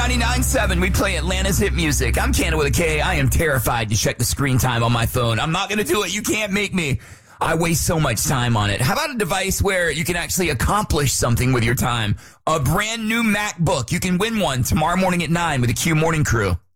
99.7, we play Atlanta's hit music. I'm Canada with a K. I am terrified to check the screen time on my phone. I'm not going to do it. You can't make me. I waste so much time on it. How about a device where you can actually accomplish something with your time? A brand new MacBook. You can win one tomorrow morning at 9 with the Q Morning Crew.